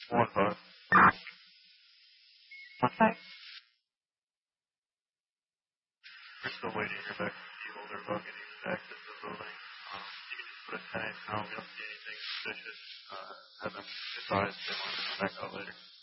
1-5. Okay. We're still waiting to hear back from the older bug and he's back to the building. You can just put a 10 now. We don't see anything suspicious. Have them advise they want to come back out later.